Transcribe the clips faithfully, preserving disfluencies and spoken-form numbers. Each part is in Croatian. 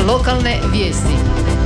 Lokalne vijesti.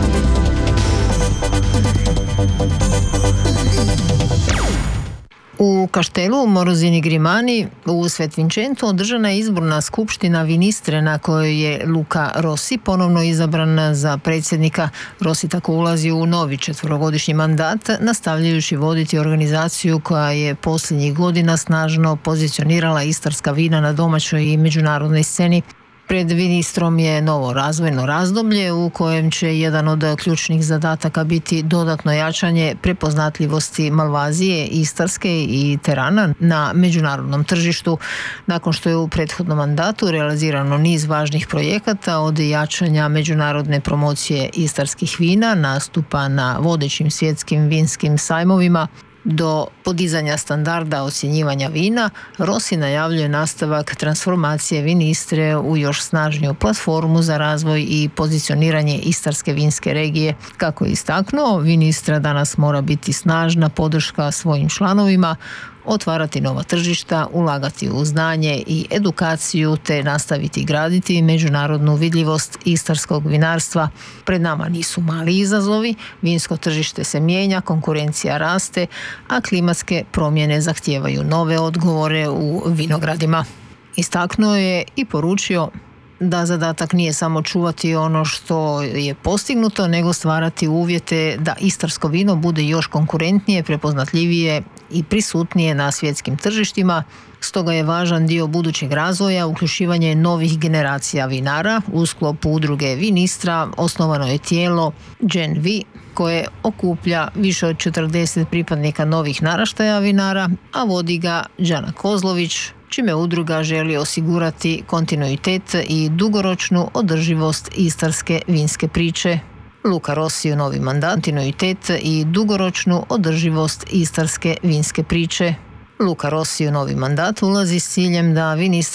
U Kaštelu Morozini Grimani u Svetvinčentu održana je izborna skupština Vinistre na kojoj je Luca Rossi ponovno izabran za predsjednika. Rossi tako ulazi u novi četverogodišnji mandat, nastavljajući voditi organizaciju koja je posljednjih godina snažno pozicionirala istarska vina na domaćoj i međunarodnoj sceni. Pred Vinistrom je novo razvojno razdoblje u kojem će jedan od ključnih zadataka biti dodatno jačanje prepoznatljivosti Malvazije, Istarske i Terana na međunarodnom tržištu. Nakon što je u prethodnom mandatu realizirano niz važnih projekata, od jačanja međunarodne promocije istarskih vina, nastupa na vodećim svjetskim vinskim sajmovima, do podizanja standarda ocjenjivanja vina, Rossi najavljuje nastavak transformacije Vinistre u još snažniju platformu za razvoj i pozicioniranje istarske vinske regije. Kako je istaknuo, Vinistra danas mora biti snažna podrška svojim članovima, otvarati nova tržišta, ulagati u znanje i edukaciju te nastaviti graditi međunarodnu vidljivost istarskog vinarstva. Pred nama nisu mali izazovi, vinsko tržište se mijenja, konkurencija raste, a klimatske promjene zahtijevaju nove odgovore u vinogradima. Istaknuo je i poručio da zadatak nije samo čuvati ono što je postignuto, nego stvarati uvjete da istarsko vino bude još konkurentnije, prepoznatljivije i prisutnije na svjetskim tržištima. Stoga je važan dio budućeg razvoja uključivanje novih generacija vinara. U sklopu udruge Vinistra osnovano je tijelo Gen V koje okuplja više od četrdeset pripadnika novih naraštaja vinara, a vodi ga Đana Kozlović, čime udruga želi osigurati kontinuitet i dugoročnu održivost istarske vinske priče. Luca Rossi u novi mandat, kontinuitet i dugoročnu održivost istarske vinske priče. Luca Rossi u novi mandat ulazi s ciljem da Vinistra